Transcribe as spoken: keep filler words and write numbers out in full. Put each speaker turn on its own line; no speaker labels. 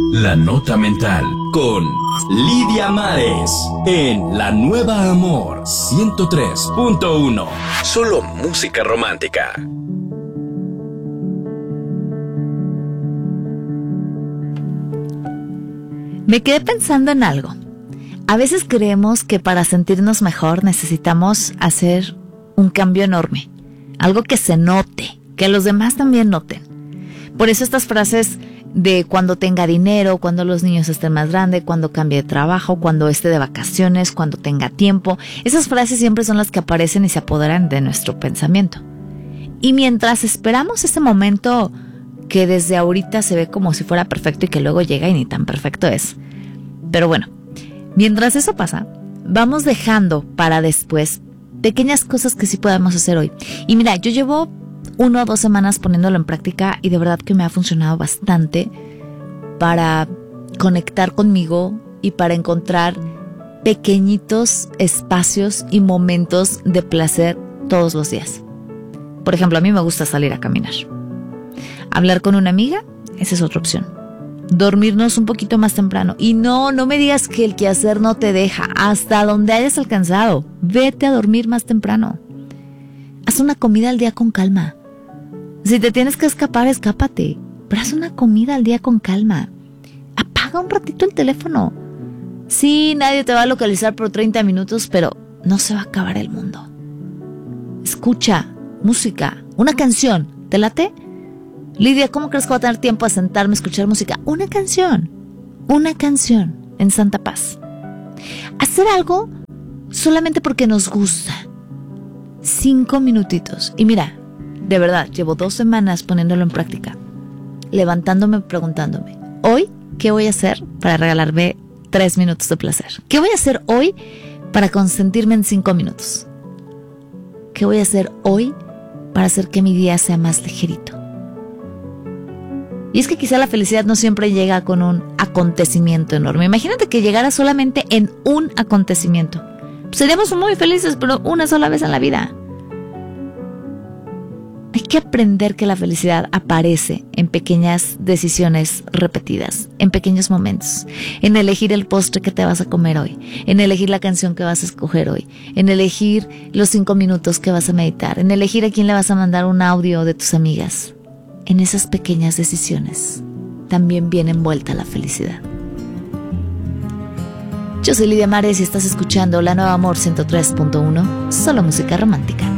La Nota Mental con Lidia Mares en La Nueva Amor ciento tres punto uno. Solo música romántica.
Me quedé pensando en algo. A veces creemos que para sentirnos mejor necesitamos hacer un cambio enorme, algo que se note, que los demás también noten. Por eso estas frases de cuando tenga dinero, cuando los niños estén más grandes, cuando cambie de trabajo, cuando esté de vacaciones, cuando tenga tiempo, esas frases siempre son las que aparecen y se apoderan de nuestro pensamiento. Y mientras esperamos ese momento que desde ahorita se ve como si fuera perfecto y que luego llega y ni tan perfecto es. Pero bueno, mientras eso pasa, vamos dejando para después pequeñas cosas que sí podemos hacer hoy. Y mira, yo llevo una o dos semanas poniéndolo en práctica y de verdad que me ha funcionado bastante para conectar conmigo y para encontrar pequeñitos espacios y momentos de placer todos los días. Por ejemplo, a mí me gusta salir a caminar. Hablar con una amiga, esa es otra opción. Dormirnos un poquito más temprano. Y no, no me digas que el quehacer no te deja. Hasta donde hayas alcanzado, vete a dormir más temprano. Haz una comida al día con calma. Si te tienes que escapar, escápate. Pero haz una comida al día con calma. Apaga un ratito el teléfono. Sí, nadie te va a localizar por treinta minutos, pero no se va a acabar el mundo. Escucha música, una canción. ¿Te late? Lidia, ¿cómo crees que voy a tener tiempo a sentarme a escuchar música? Una canción, una canción en santa paz. Hacer algo solamente porque nos gusta. Cinco minutitos. Y mira, de verdad, llevo dos semanas poniéndolo en práctica. Levantándome, preguntándome, ¿hoy qué voy a hacer para regalarme tres minutos de placer? ¿Qué voy a hacer hoy para consentirme en cinco minutos? ¿Qué voy a hacer hoy para hacer que mi día sea más ligerito? Y es que quizá la felicidad no siempre llega con un acontecimiento enorme. Imagínate que llegara solamente en un acontecimiento. Pues seríamos muy felices, pero una sola vez en la vida. Hay que aprender que la felicidad aparece en pequeñas decisiones repetidas, en pequeños momentos. En elegir el postre que te vas a comer hoy, en elegir la canción que vas a escoger hoy, en elegir los cinco minutos que vas a meditar, en elegir a quién le vas a mandar un audio de tus amigas. En esas pequeñas decisiones también viene envuelta la felicidad. Yo soy Lidia Mares y estás escuchando La Nueva Amor ciento tres punto uno, solo música romántica.